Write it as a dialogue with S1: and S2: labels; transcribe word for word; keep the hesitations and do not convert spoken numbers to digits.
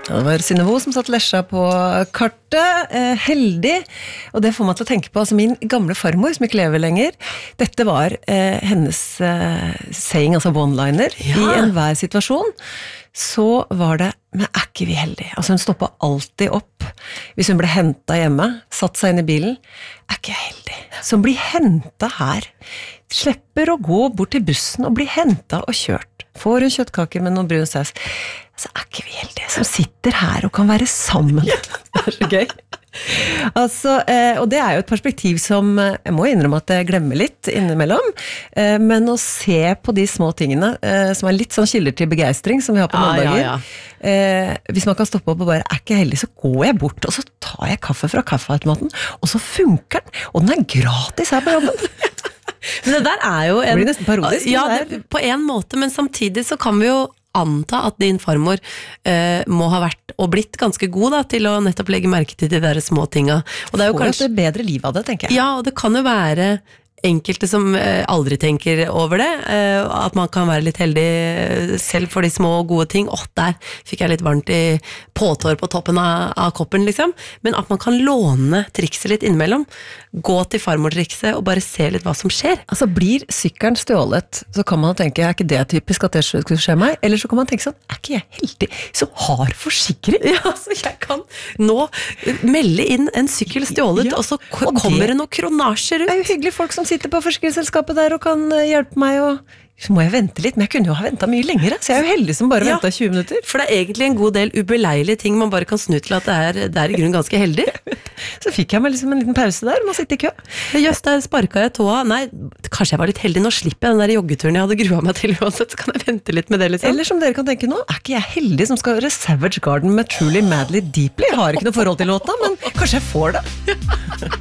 S1: Det var Synnøve som satt lesja på kartet, eh, heldig, og det får meg til å tenke på, altså min gamle farmor, som ikke lever lenger, dette var eh, hennes eh, saying, altså one-liner, ja. I enhver situasjon, så var det, men er ikke vi heldige? Altså hun stoppet alltid opp, hvis hun ble hentet hjemme, satt seg inn i bilen, er ikke jeg heldig? Som blir hentet her, slipper å gå bort til bussen og bli hentet og kjørt, får hun kjøttkaker med noen brun saus, så er ikke vi heldige som sitter her og kan være sammen. Det er så gøy. Altså, eh, og det er jo et perspektiv som jeg må innrømme at jeg glemmer litt innimellom, eh, men å se på de små tingene eh, som er litt sånn kilder til begeistring som vi har på mandager, ja, ja, ja. Eh, hvis man kan stoppe opp og bare er ikke heldig, så går jeg bort og så tar jeg kaffe fra kaffeautomaten, og så funker den, og den er gratis her på jobben.
S2: Men det der er jo en,
S1: det blir nesten parodisk.
S2: Ja, det, på en måte, men samtidig så kan vi jo anta at din farmor eh, må ha vært og blitt ganske god da, til å nettopp legge merke til de der små tinga. Og det er jo
S1: Får
S2: kanskje
S1: et bedre liv av det, tenker jeg.
S2: Ja, og det kan jo være enkelte som eh, aldri tenker over det, eh, at man kan være litt heldig selv for de små og gode ting. Åh, der fikk jeg litt varmt i påtår på toppen av, av koppen, liksom. Men at man kan låne trikset litt innimellom, gå til farmor-trikset og bare se litt hva som skjer.
S1: Altså, blir sykkelen stjålet, så kan man tenke, er ikke det typisk at det skulle skje meg? Eller så kan man tenke sånn, er ikke jeg heldig som har forsikring?
S2: Ja, så jeg kan nå melde inn en sykkel stjålet, ja, og så k- og kommer det noen kronasjer ut.
S1: Det er jo hyggelig folk som sitter på forsikringsselskapet der og kan hjelpe meg, og så må jeg vente litt, men jeg kunne jo ha ventet mye lengre, så jeg er jo heldig som bare
S2: ja,
S1: ventet tjue minutter.
S2: For det er egentlig en god del ubeleilige ting man bare kan snu til at det er, det er i grunnen ganske heldig.
S1: Så fikk jeg meg liksom en liten pause der, med å sitte i kø.
S2: Just der sparket jeg tåa, nei, kanskje jeg var litt heldig, nå slipper jeg den der joggeturen jeg hadde gruet meg til uansett, så kan jeg vente litt med det liksom.
S1: Eller som dere kan tenke nå, er ikke jeg heldig som skal høre Savage Garden med Truly Madly Deeply? Jeg har ikke noe forhold til låta, men kanskje jeg får det.